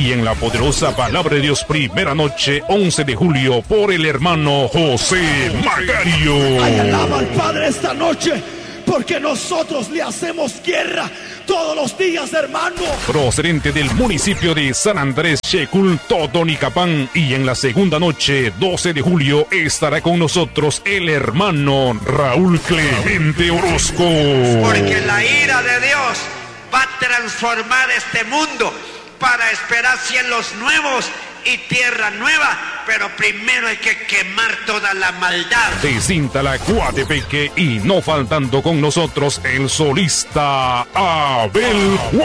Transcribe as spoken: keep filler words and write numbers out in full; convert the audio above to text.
Y en la poderosa palabra de Dios, primera noche, once de julio, por el hermano José Macario. Ay, alaba al Padre esta noche, porque nosotros le hacemos guerra todos los días, hermano. Procedente del municipio de San Andrés Checul, Totonicapán. Y en la segunda noche, doce de julio, estará con nosotros el hermano Raúl Clemente Orozco. Porque la ira de Dios va a transformar este mundo para esperar cielos nuevos y tierra nueva, pero primero hay que quemar toda la maldad. De Cintala, Coatepeque, y no faltando con nosotros el solista Abel Juárez.